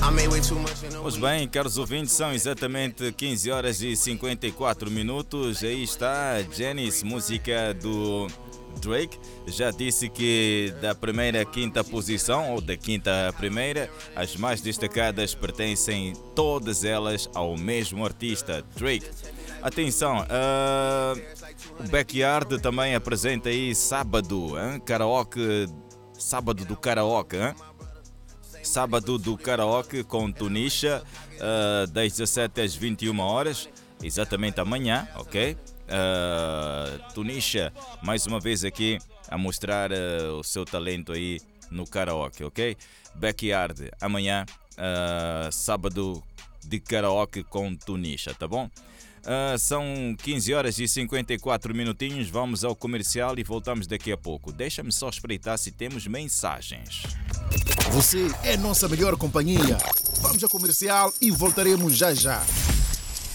Pois bem, caros ouvintes, são exatamente 15 horas e 54 minutos. Aí está Janice, música do Drake. Já disse que da primeira à quinta posição, ou da quinta à primeira, as mais destacadas pertencem todas elas ao mesmo artista, Drake. Atenção, o Backyard também apresenta aí sábado, karaoke, sábado do karaoke, sábado do karaoke com Tunisha, das 17 às 21 horas, exatamente amanhã, ok? Tunisha, mais uma vez aqui a mostrar o seu talento aí no karaoke, ok? Backyard, amanhã, sábado de karaoke com Tunisha, tá bom? São 15 horas e 54 minutinhos, vamos ao comercial e voltamos daqui a pouco. Deixa-me só espreitar se temos mensagens. Você é nossa melhor companhia. Vamos ao comercial e voltaremos já já.